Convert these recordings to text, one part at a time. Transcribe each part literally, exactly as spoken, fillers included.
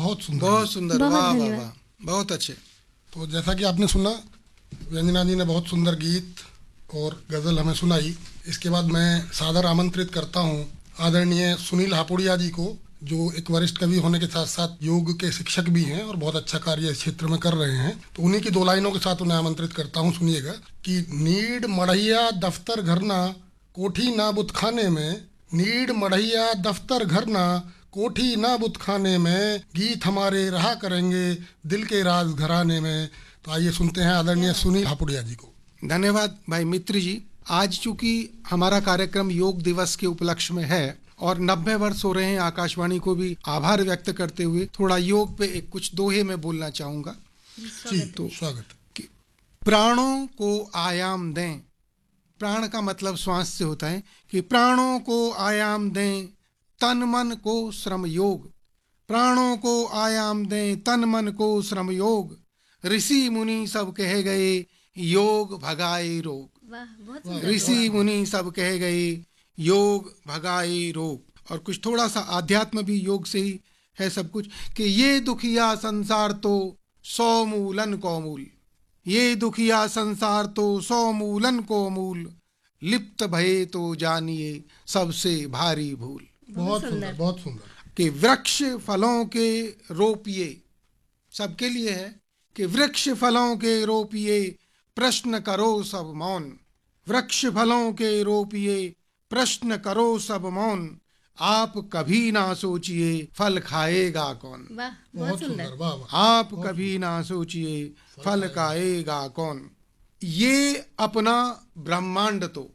बहुत सुंदर, बहुत सुंदर, बहुत वाह वाह धन्यवाद। वाह, बहुत अच्छे। तो जैसा कि आपने सुना, व्यंजना जी ने बहुत सुंदर गीत और गज़ल हमें सुनाई। इसके बाद मैं सादर आमंत्रित करता हूँ आदरणीय सुनील हापुड़िया जी को, जो एक वरिष्ठ कवि होने के साथ साथ योग के शिक्षक भी हैं और बहुत अच्छा कार्य इस क्षेत्र में कर रहे हैं। तो उन्हीं की दो लाइनों के साथ उन्हें आमंत्रित करता हूँ। सुनिएगा कि नीड मढ़ैया दफ्तर घर ना कोठी ना बुतखाने में, नीड मढ़ैया दफ्तर घर ना कोठी ना बुतखाने में, गीत हमारे रहा करेंगे दिल के राज घराने में। तो आइए सुनते हैं आदरणीय सुनील हापुड़िया जी को। धन्यवाद भाई मित्र जी। आज चूंकि हमारा कार्यक्रम योग दिवस के उपलक्ष्य में है और नब्बे वर्ष हो रहे हैं, आकाशवाणी को भी आभार व्यक्त करते हुए थोड़ा योग पे एक कुछ दोहे में बोलना चाहूंगा। जी, तो स्वागत। कि प्राणों को आयाम दें, प्राण का मतलब श्वास से होता है, कि प्राणों को आयाम दें तन मन को श्रम योग, प्राणों को आयाम दें तन मन को श्रम योग, ऋषि मुनि सब कह गए योग भगाए रोग। वाह, बहुत सुंदर। ऋषि मुनि सब कह गए योग भगाए रोग। और कुछ थोड़ा सा आध्यात्म भी योग से ही है सब कुछ, कि ये दुखिया संसार तो सौ मूलन को मूल, ये दुखिया संसार तो सौ मूलन को मूल, लिप्त भये तो जानिए सबसे भारी भूल। बहुत सुंदर, बहुत सुंदर। कि वृक्ष फलों के रोपिए, सबके लिए है कि वृक्ष फलों के रोपिए प्रश्न करो सब मौन, वृक्ष फलों के रोपिए प्रश्न करो सब मौन, आप कभी ना सोचिए फल खाएगा कौन। वाह, बहुत बहुत सुंदर, सुंदर। वाह वाह। आप कभी ना सोचिए फल खाएगा कौन। ये अपना ब्रह्मांड तो,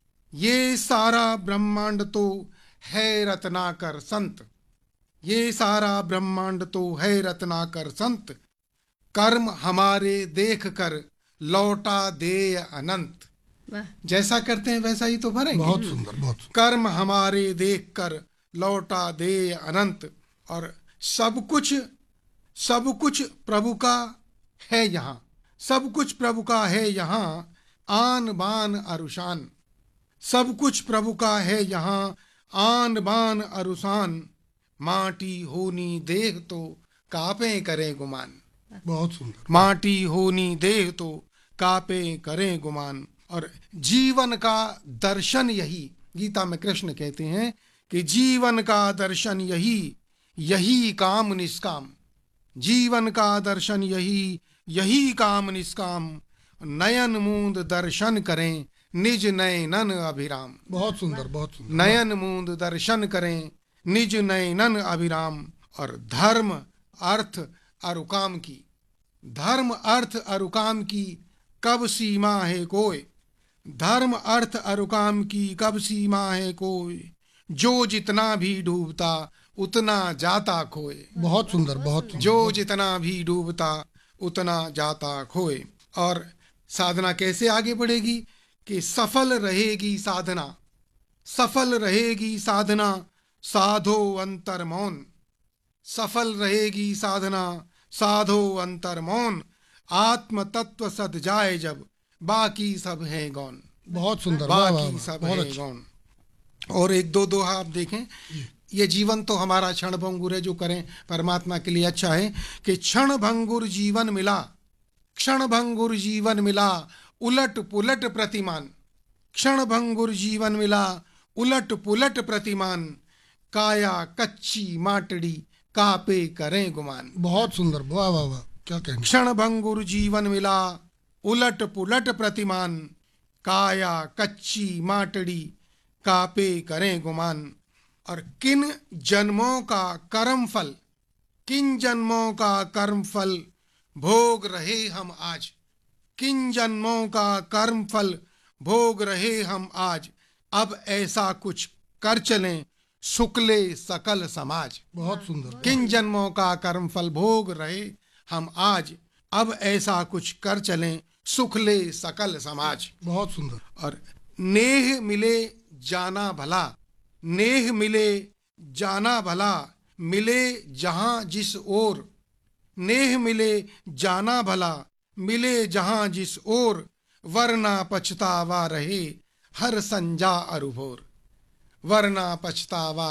ये सारा ब्रह्मांड तो है रत्नाकर संत, ये सारा ब्रह्मांड तो है रत्नाकर संत, कर्म हमारे देख कर लौटा दे अनंत। वाह, जैसा करते हैं वैसा ही तो भरेंगे। बहुत सुंदर, बहुत सुंदर। कर्म हमारे देख कर लौटा दे अनंत। और सब कुछ सब कुछ प्रभु का है यहाँ, सब कुछ प्रभु का है यहाँ, आन बान अरुशान, सब कुछ प्रभु का है यहाँ, आन बान अरुशान, माटी होनी देह तो कापे करे गुमान, बहुत सुंदर। माटी होनी देह तो कापे करे गुमान। और जीवन का दर्शन यही, गीता में कृष्ण कहते हैं कि जीवन का दर्शन यही, यही काम निष्काम, जीवन का दर्शन यही, यही काम निष्काम, नयन मूंद दर्शन करें निज नयनन अभिराम। बहुत सुंदर, बहुत सुंदर। नयन मूंद दर्शन करें निज नयनन अभिराम। और धर्म अर्थ अरुकाम की, धर्म अर्थ अरुकाम की कब सीमा है कोई, धर्म अर्थ अरुकाम की कब सीमा है कोई, जो जितना भी डूबता उतना जाता खोए, बहुत सुंदर, बहुत सुंदर। जो जितना भी डूबता उतना जाता खोए। और साधना कैसे आगे बढ़ेगी, कि सफल रहेगी साधना, सफल रहेगी साधना साधो अंतर मौन, सफल रहेगी साधना साधो अंतर मौन, आत्म तत्व सद जाए जब बाकी सब है गौन, बहुत सुंदर, वाह, वाह, बाकी वाह, सब बहुत है अच्छा। गौन। और एक दो दोहा आप देखें, ये जीवन तो हमारा क्षण भंगुर है, जो करें परमात्मा के लिए अच्छा है, कि क्षण भंगुर जीवन मिला, क्षण भंगुर जीवन मिला उलट पुलट प्रतिमान, क्षण भंगुर जीवन मिला उलट पुलट प्रतिमान, काया कच्ची माटड़ी कापे करें गुमान। बहुत सुंदर, वाह वाह वाह, क्या कहेंगे। क्षण भंगुर जीवन मिला उलट पुलट प्रतिमान, काया कच्ची माटड़ी कापे करें गुमान। और किन जन्मों का कर्म फल, किन जन्मों का कर्म फल भोग रहे हम आज, किन जन्मों का कर्म फल भोग रहे हम आज, अब ऐसा कुछ कर चलें शुक्ले सकल समाज। बहुत सुंदर। किन जन्मों का कर्म फल भोग रहे हम आज, अब ऐसा कुछ कर चलें सुखले सकल समाज। बहुत सुंदर। और नेह मिले जाना भला, नेह मिले जाना भला, मिले जहां जिस ओर, नेह मिले जाना भला, मिले जहां जिस ओर, वरना पछतावा रहे हर संजा अरुभोर, वरना पछतावा